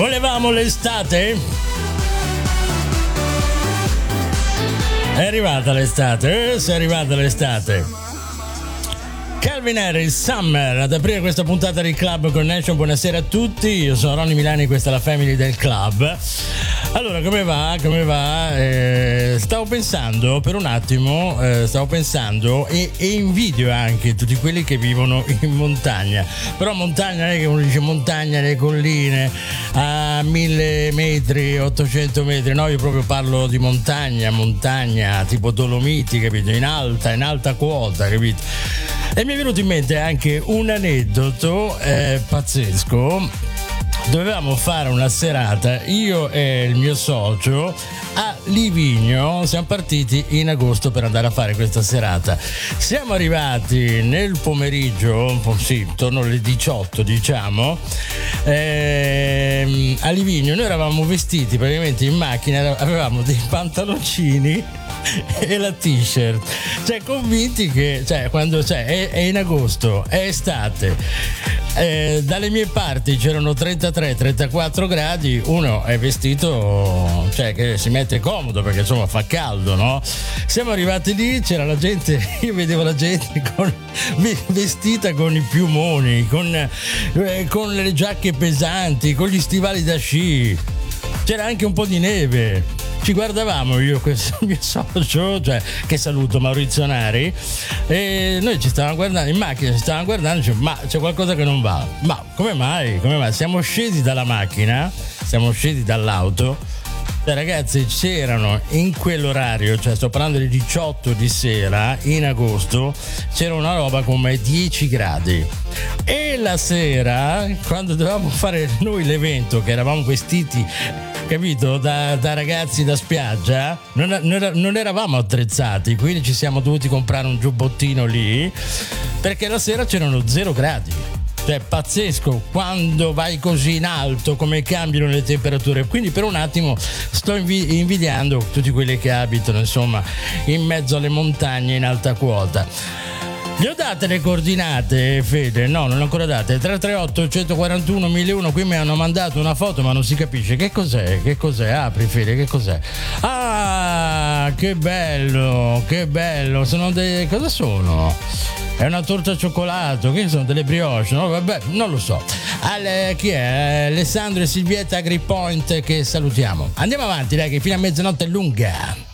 Volevamo l'estate? È arrivata l'estate, se è arrivata l'estate. Calvin Harris, Summer, ad aprire questa puntata di Club Connection. Buonasera a tutti, io sono Ronny Milani, questa è la Family del Club. Allora, come va? Stavo pensando per un attimo, e invidio anche tutti quelli che vivono in montagna. Però montagna non è che uno dice montagna, le colline a 1000 metri, 800 metri, no, io proprio parlo di montagna tipo Dolomiti, capito? In alta quota, capito? E mi è venuto in mente anche un aneddoto pazzesco. Dovevamo fare una serata, io e il mio socio, a Livigno. Siamo partiti in agosto per andare a fare questa serata. Siamo arrivati nel pomeriggio, sì, intorno alle 18 diciamo, a Livigno. Noi eravamo vestiti praticamente in macchina, avevamo dei pantaloncini e la t-shirt, cioè convinti che quando è in agosto, è estate, dalle mie parti c'erano 33-34 gradi, uno è vestito, che si mette comodo perché insomma fa caldo, no? Siamo arrivati lì, c'era la gente, io vedevo la gente vestita con i piumoni, con le giacche pesanti, con gli stivali da sci, c'era anche un po' di neve. Ci guardavamo io e questo mio socio, che saluto, Maurizio Nari, e noi ci stavamo guardando in macchina, ma c'è qualcosa che non va. Ma come mai? Siamo scesi dalla macchina, siamo scesi dall'auto, ragazzi, c'erano in quell'orario, sto parlando di 18 di sera in agosto, c'era una roba come 10 gradi. E la sera, quando dovevamo fare noi l'evento, che eravamo vestiti, capito, da ragazzi da spiaggia, non eravamo attrezzati, quindi ci siamo dovuti comprare un giubbottino lì, perché la sera c'erano 0 gradi. Pazzesco quando vai così in alto, come cambiano le temperature. Quindi per un attimo sto invidiando tutti quelli che abitano insomma in mezzo alle montagne in alta quota. Gli ho date le coordinate, Fede? No, non le ho ancora date. 338 141 1001. Qui mi hanno mandato una foto ma non si capisce che cos'è. Apri, Fede, che cos'è? Ah, che bello. Cosa sono? È una torta al cioccolato, che sono delle brioche, no? Vabbè, non lo so. Chi è? Alessandro e Silvietta AgriPoint, che salutiamo. Andiamo avanti, dai, che fino a mezzanotte è lunga.